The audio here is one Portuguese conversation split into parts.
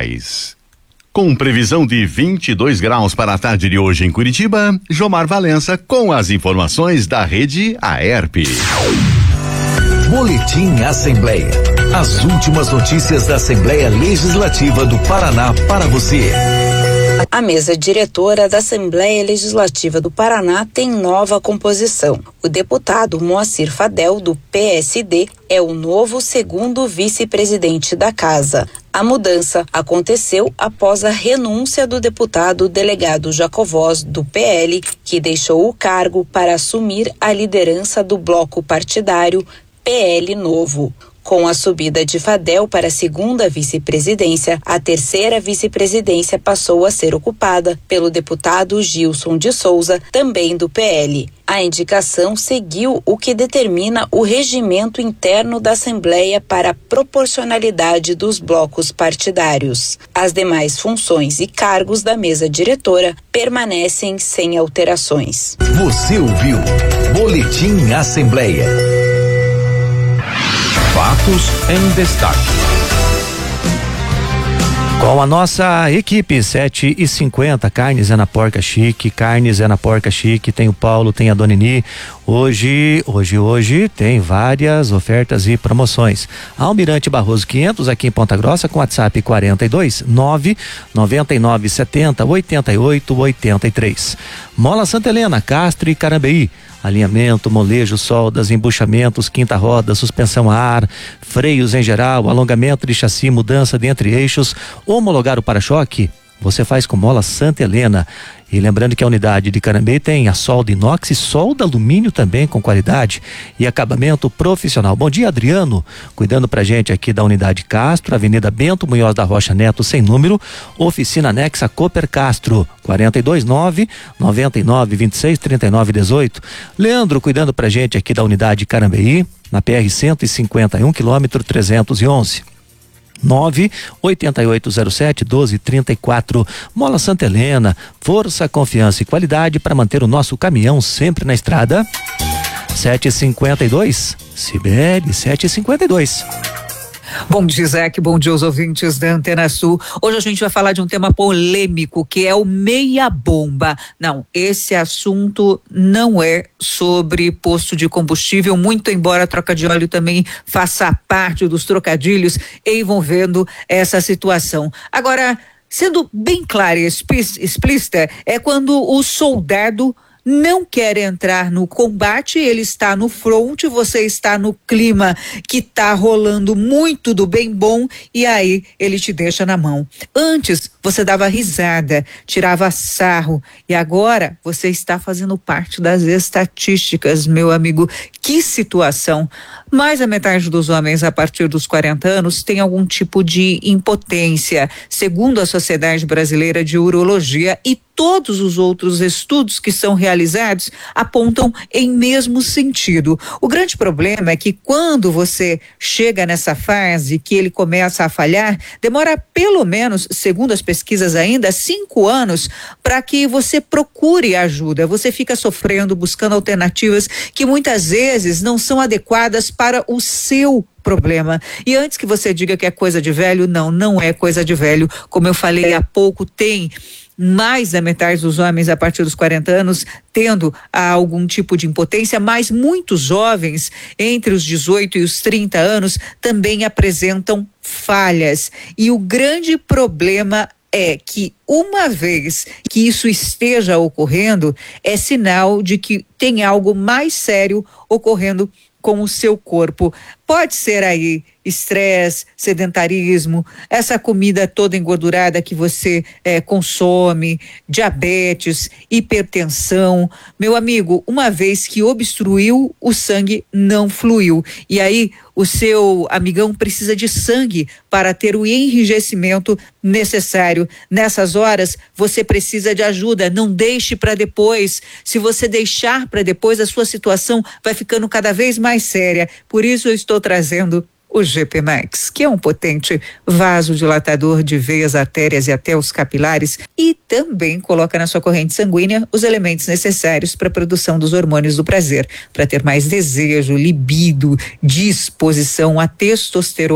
Goiás. Com previsão de 22 graus para a tarde de hoje em Curitiba, Jomar Valença com as informações da rede AERP. Boletim Assembleia. As últimas notícias da Assembleia Legislativa do Paraná para você. A mesa diretora da Assembleia Legislativa do Paraná tem nova composição. O deputado Moacir Fadel, do PSD, é o novo segundo vice-presidente da casa. A mudança aconteceu após a renúncia do deputado delegado Jacovós, do PL, que deixou o cargo para assumir a liderança do bloco partidário PL Novo. Com a subida de Fadel para a segunda vice-presidência, a terceira vice-presidência passou a ser ocupada pelo deputado Gilson de Souza, também do PL. A indicação seguiu o que determina o regimento interno da Assembleia para a proporcionalidade dos blocos partidários. As demais funções e cargos da mesa diretora permanecem sem alterações. Você ouviu Boletim Assembleia. Fatos em destaque. Com a nossa equipe, 7h50, Carnes é na Porca Chique, tem o Paulo, tem a Donini. Hoje tem várias ofertas e promoções. Almirante Barroso 500 aqui em Ponta Grossa com WhatsApp 42 999 70 88 83. Mola Santa Helena, Castro e Carambeí. Alinhamento, molejo, soldas, embuchamentos, quinta roda, suspensão a ar, freios em geral, alongamento de chassi, mudança de entre eixos, homologar o para-choque, você faz com Mola Santa Helena. E lembrando que a unidade de Carambeí tem a solda inox e solda alumínio também com qualidade e acabamento profissional. Bom dia, Adriano, cuidando pra gente aqui da unidade Castro, Avenida Bento Munhoz da Rocha Neto, sem número, oficina anexa Cooper Castro, 429-9926-3918. Leandro, cuidando pra gente aqui da unidade Carambeí, na PR 151, quilômetro 311. 98807-1234. Mola Santa Helena, força, confiança e qualidade para manter o nosso caminhão sempre na estrada. 7h52, Sibeli, 7h52. Bom dia, Isaac, bom dia aos ouvintes da Antena Sul. Hoje a gente vai falar de um tema polêmico, que é o meia-bomba. Não, esse assunto não é sobre posto de combustível, muito embora a troca de óleo também faça parte dos trocadilhos envolvendo essa situação. Agora, sendo bem clara e explícita, é quando o soldado não quer entrar no combate, ele está no fronte, você está no clima que está rolando muito do bem bom e aí ele te deixa na mão. Antes você dava risada, tirava sarro e agora você está fazendo parte das estatísticas, meu amigo. Que situação! Mais da metade dos homens a partir dos 40 anos tem algum tipo de impotência, segundo a Sociedade Brasileira de Urologia, e todos os outros estudos que são realizados apontam em mesmo sentido. O grande problema é que quando você chega nessa fase que ele começa a falhar, demora pelo menos, segundo as pesquisas ainda, 5 anos para que você procure ajuda. Você fica sofrendo, buscando alternativas que muitas vezes não são adequadas para o seu problema. E antes que você diga que é coisa de velho, não é coisa de velho. Como eu falei há pouco, tem mais da metade dos homens a partir dos 40 anos tendo algum tipo de impotência, mas muitos jovens entre os 18 e os 30 anos também apresentam falhas. E o grande problema é que uma vez que isso esteja ocorrendo, é sinal de que tem algo mais sério ocorrendo com o seu corpo. Pode ser aí estresse, sedentarismo, essa comida toda engordurada que você consome, diabetes, hipertensão. Meu amigo, uma vez que obstruiu, o sangue não fluiu. E aí o seu amigão precisa de sangue para ter o enrijecimento necessário. Nessas horas, você precisa de ajuda. Não deixe para depois. Se você deixar para depois, a sua situação vai ficando cada vez mais séria. Por isso eu estou trazendo o GP Max, que é um potente vasodilatador de veias, artérias e até os capilares, e também coloca na sua corrente sanguínea os elementos necessários para a produção dos hormônios do prazer, para ter mais desejo, libido, disposição. A testosterona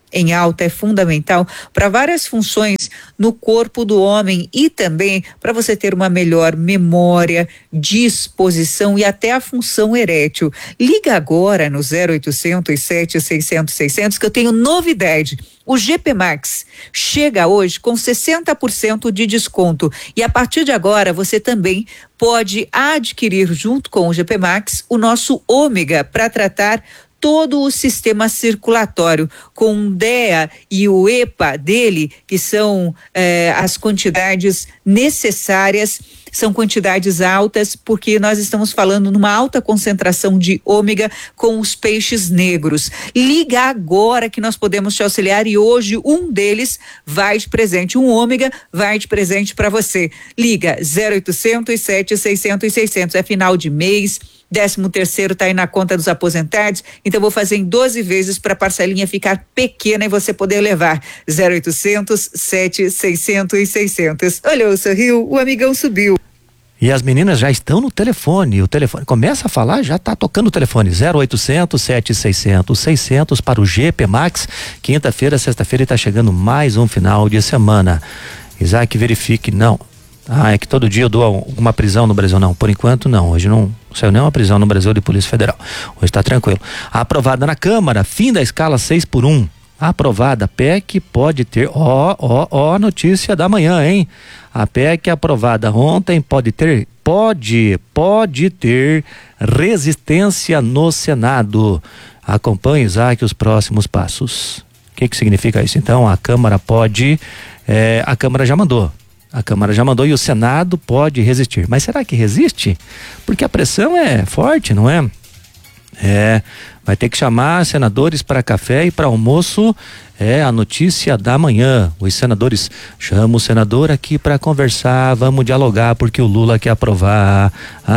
em alta é fundamental para várias funções no corpo do homem e também para você ter uma melhor memória, disposição e até a função erétil. Liga agora no 0800 700 600 que eu tenho novidade. O GP Max chega hoje com 60% de desconto e a partir de agora você também pode adquirir junto com o GP Max o nosso ômega para tratar todo o sistema circulatório, com o DEA e o EPA dele, que são as quantidades necessárias, são quantidades altas, porque nós estamos falando numa alta concentração de ômega com os peixes negros. Liga agora que nós podemos te auxiliar e hoje um deles vai de presente, um ômega vai de presente para você. Liga 0800 700 600, é final de mês, 13º tá aí na conta dos aposentados, então vou fazer em 12 vezes para a parcelinha ficar pequena e você poder levar. 0800 700 600. Olhou, sorriu, o amigão subiu. E as meninas já estão no telefone, o telefone começa a falar, já está tocando o telefone, 0800 700 600 para o GP Max, quinta-feira, sexta-feira está chegando mais um final de semana. Isaac, verifique, não. É que todo dia eu dou uma prisão no Brasil, não, por enquanto não, hoje não saiu nenhuma prisão no Brasil de Polícia Federal, hoje está tranquilo. Aprovada na Câmara, fim da escala 6x1, aprovada, PEC pode ter, notícia da manhã, hein? A PEC aprovada ontem pode ter resistência no Senado. Acompanhe, Isaac, os próximos passos. O que significa isso? Então, a Câmara a Câmara já mandou. A Câmara já mandou e o Senado pode resistir. Mas será que resiste? Porque a pressão é forte, não é? Vai ter que chamar senadores para café e para almoço. É a notícia da manhã. Os senadores chamam o senador aqui para conversar, vamos dialogar porque o Lula quer aprovar.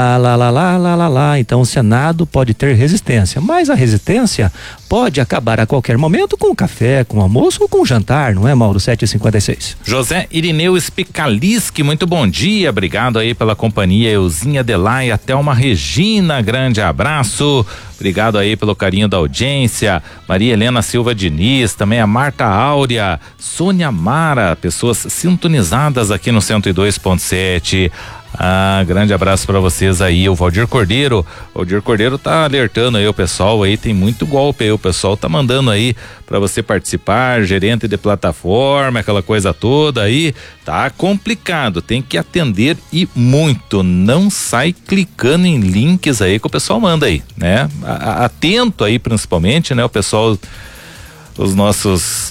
Então o Senado pode ter resistência, mas a resistência pode acabar a qualquer momento com o café, com o almoço ou com o jantar, não é, Mauro? 7h56. José Irineu Spicaliski, muito bom dia, obrigado aí pela companhia. Euzinha Adelaia, Thelma Regina, grande abraço. Obrigado aí pelo carinho da audiência. Maria Helena Silva Diniz, também a Marta Áurea, Sônia Mara, pessoas sintonizadas aqui no 102.7. Grande abraço para vocês aí. O Valdir Cordeiro tá alertando aí o pessoal aí, tem muito golpe aí, o pessoal tá mandando aí para você participar, gerente de plataforma, aquela coisa toda aí, tá complicado, tem que atender e muito, não sai clicando em links aí que o pessoal manda aí, né? Atento aí principalmente, né? O pessoal, os nossos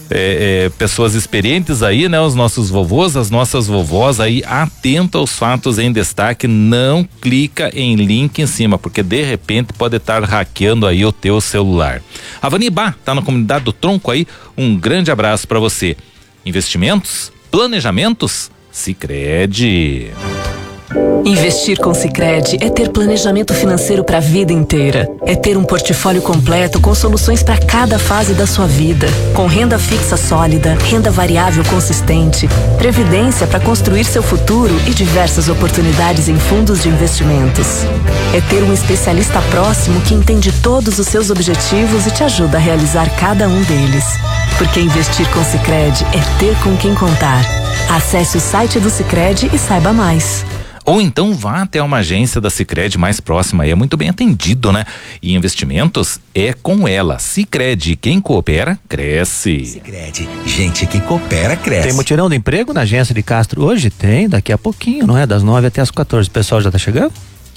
pessoas experientes aí, né? Os nossos vovôs, as nossas vovós aí, atento aos fatos em destaque, não clica em link em cima, porque de repente pode estar hackeando aí o teu celular. A Vanibá tá na comunidade do Tronco aí, um grande abraço para você. Investimentos? Planejamentos? Sicredi. Investir com Sicredi é ter planejamento financeiro para a vida inteira. É ter um portfólio completo com soluções para cada fase da sua vida. Com renda fixa sólida, renda variável consistente, previdência para construir seu futuro e diversas oportunidades em fundos de investimentos. É ter um especialista próximo que entende todos os seus objetivos e te ajuda a realizar cada um deles. Porque investir com Sicredi é ter com quem contar. Acesse o site do Sicredi e saiba mais. Ou então vá até uma agência da Sicredi mais próxima, é muito bem atendido, né? E investimentos é com ela. Sicredi, quem coopera, cresce. Sicredi, gente que coopera, cresce. Tem mutirão de emprego na agência de Castro hoje? Tem, daqui a pouquinho, não é? Das 9 até as 14. O pessoal já tá chegando?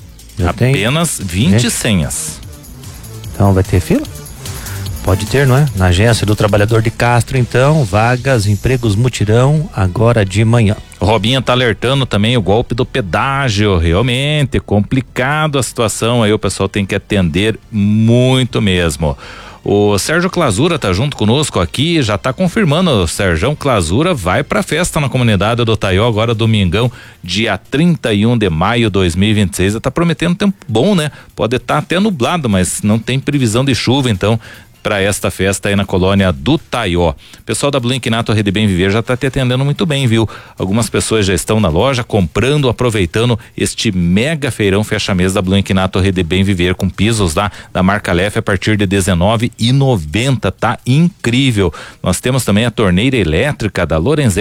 Apenas 20 senhas. Então vai ter fila? Pode ter, não é? Na agência do trabalhador de Castro, então, vagas, empregos, mutirão, agora de manhã. O Robinha tá alertando também o golpe do pedágio, realmente complicado a situação aí, o pessoal tem que atender muito mesmo. O Sérgio Clausura tá junto conosco aqui, já tá confirmando, o Sérgio Clausura vai pra festa na comunidade do Taió agora domingão, dia 31 de maio de 2026, tá prometendo tempo bom, né? Pode estar até nublado, mas não tem previsão de chuva, então para esta festa aí na colônia do Taió. Pessoal da Blue Inquinato Rede Bem Viver já está te atendendo muito bem, viu? Algumas pessoas já estão na loja comprando, aproveitando este mega feirão fecha-mês da Blue Inquinato Rede Bem Viver com pisos da marca Lef a partir de R$19,90, tá incrível. Nós temos também a torneira elétrica da Lorenzetti